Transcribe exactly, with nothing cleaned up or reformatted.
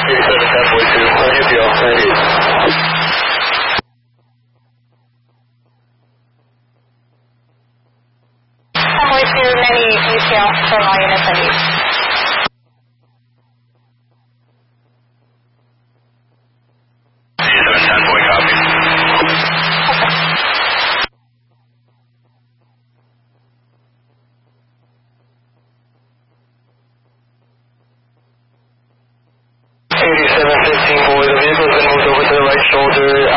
eighty-seven ten point two, on U P L, thank you. ten point two, many U P L from all units on you. eighty-seven ten point copy. eighty-seven fifteen, boy, the vehicle has been moved over to the right shoulder.